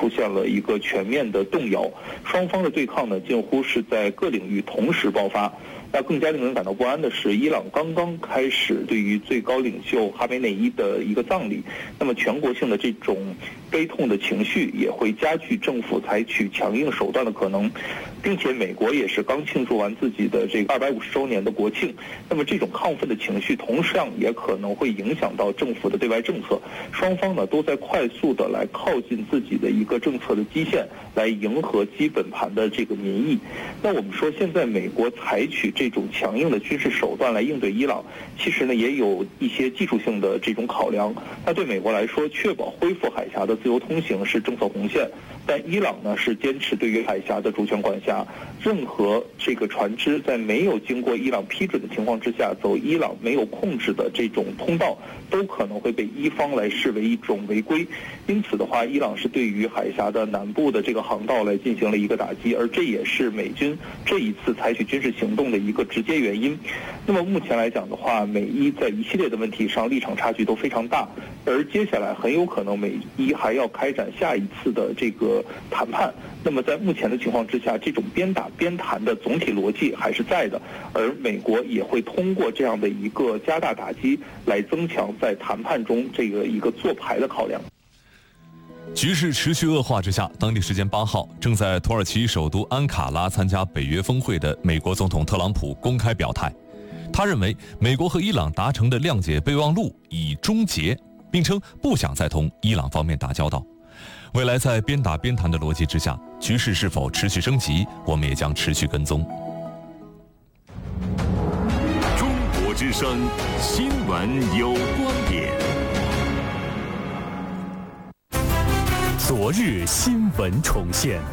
出现了一个全面的动摇，双方的对抗呢近乎是在各领域同时爆发。那更加令人感到不安的是，伊朗刚刚开始对于最高领袖哈梅内伊的一个葬礼，那么全国性的这种悲痛的情绪也会加剧政府采取强硬手段的可能，并且美国也是刚庆祝完自己的这个250周年的国庆，那么这种亢奋的情绪同时也可能会影响到政府的对外政策，双方呢都在快速的来靠近自己的一个政策的基线，来迎合基本盘的这个民意。那我们说现在美国采取这种强硬的军事手段来应对伊朗，其实呢也有一些技术性的这种考量。那对美国来说，确保恢复海峡的自由通行是政策红线，但伊朗呢是坚持对于海峡的主权管辖，任何这个船只在没有经过伊朗批准的情况之下走伊朗没有控制的这种通道，都可能会被伊方来视为一种违规。因此的话，伊朗是对于海峡的南部的这个航道来进行了一个打击，而这也是美军这一次采取军事行动的一个直接原因。那么目前来讲的话，美伊在一系列的问题上立场差距都非常大，而接下来很有可能美伊还要开展下一次的这个谈判。那么在目前的情况之下，这种边打边谈的总体逻辑还是在的，而美国也会通过这样的一个加大打击来增强在谈判中这个一个做牌的考量。 局势持续恶化之下，当地时间8号，正在土耳其首都安卡拉参加北约峰会的美国总统特朗普公开表态，他认为美国和伊朗达成的谅解备忘录已终结，并称不想再同伊朗方面打交道。未来在边打边谈的逻辑之下，局势是否持续升级，我们也将持续跟踪。 中国之声，新闻有观点。昨日新闻重现，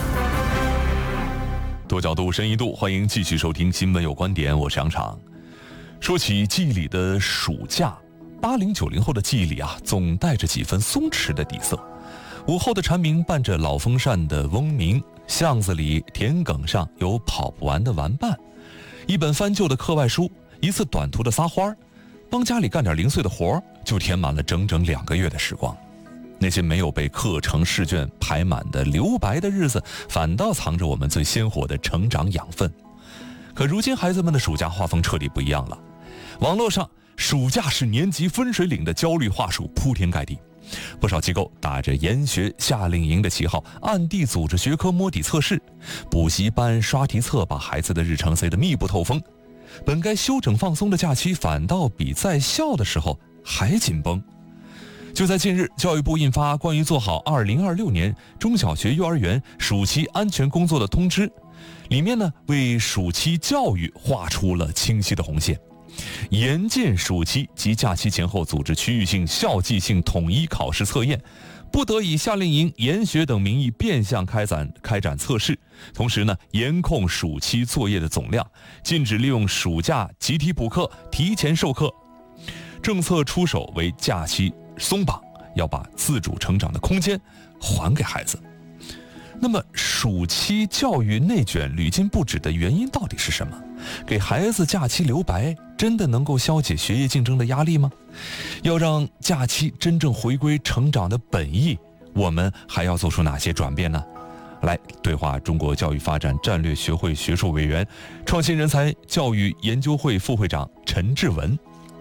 多角度深一度，欢迎继续收听新闻有观点，我是杨昶。说起记忆里的暑假，80、90后的记忆里总带着几分松弛的底色。午后的蝉鸣伴着老风扇的嗡鸣，巷子里田埂上有跑不完的玩伴，一本翻旧的课外书，一次短途的撒欢，帮家里干点零碎的活，就填满了整整2个月的时光。那些没有被课程试卷排满的留白的日子，反倒藏着我们最鲜活的成长养分。可如今孩子们的暑假画风彻底不一样了，网络上暑假是年级分水岭的焦虑话术铺天盖地，不少机构打着研学夏令营的旗号，暗地组织学科摸底测试，补习班刷题册把孩子的日程塞得密不透风。本该休整放松的假期，反倒比在校的时候还紧绷。就在近日，教育部印发关于做好2026年中小学幼儿园暑期安全工作的通知，里面呢为暑期教育画出了清晰的红线，严禁暑期及假期前后组织区域性、校际性统一考试测验，不得以夏令营、研学等名义变相开展测试。同时呢，严控暑期作业的总量，禁止利用暑假集体补课、提前授课。政策出手为假期松绑，要把自主成长的空间还给孩子。那么暑期教育内卷屡禁不止的原因到底是什么？给孩子假期留白真的能够消解学业竞争的压力吗？要让假期真正回归成长的本意，我们还要做出哪些转变呢？来对话中国教育发展战略学会学术委员、创新人才教育研究会副会长陈志文。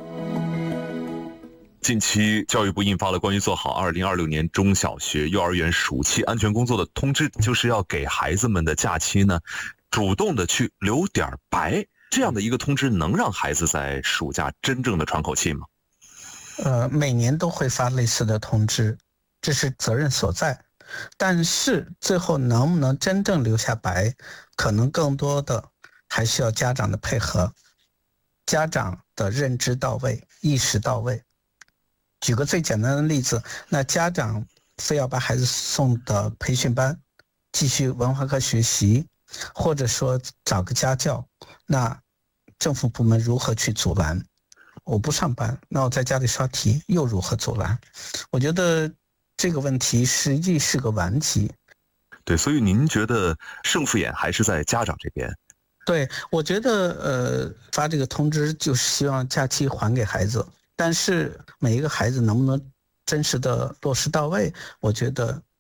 近期教育部印发了关于做好2026年中小学幼儿园暑期安全工作的通知，就是要给孩子们的假期呢主动的去留点白。这样的一个通知能让孩子在暑假真正的喘口气吗？ 每年都会发类似的通知，这是责任所在，但是最后能不能真正留下白，可能更多的还需要家长的配合，家长的认知到位，意识到位。举个最简单的例子，那家长非要把孩子送到培训班继续文化课学习，或者说找个家教，那政府部门如何去阻拦？我不上班，那我在家里刷题又如何阻拦？我觉得这个问题实际是个顽疾。 对，所以您觉得胜负眼还是在家长这边？ 对，我觉得发这个通知就是希望假期还给孩子，但是每一个孩子能不能真实的落实到位，我觉得